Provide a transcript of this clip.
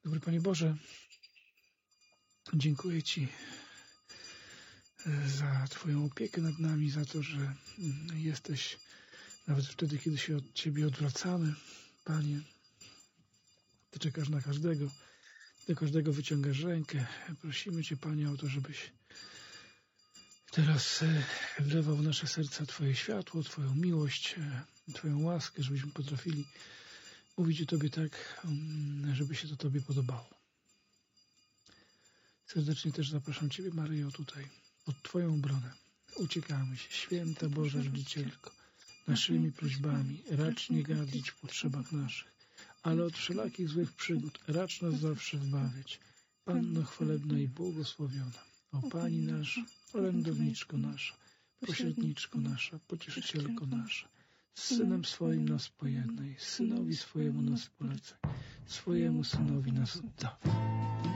Dobry Panie Boże, dziękuję Ci za Twoją opiekę nad nami, za to, że jesteś nawet wtedy, kiedy się od Ciebie odwracamy. Panie, Ty czekasz na każdego, do każdego wyciągasz rękę. Prosimy Cię, Panie, o to, żebyś teraz wlewał w nasze serca Twoje światło, Twoją miłość, Twoją łaskę, żebyśmy potrafili mówić o Tobie tak, żeby się to Tobie podobało. Serdecznie też zapraszam Ciebie, Maryjo, tutaj pod Twoją obronę. Uciekamy się, Święta Boża Rodzicielko, naszymi prośbami racz nie gardzić w potrzebach naszych, ale od wszelakich złych przygód racz nas zawsze zbawiać. Panno chwalebna i błogosławiona, o Pani nasza, orędowniczko nasza, pośredniczko nasza, pocieszycielko nasza, z Synem swoim nas pojednaj, Synowi swojemu nas polecaj, swojemu Synowi nas oddawaj.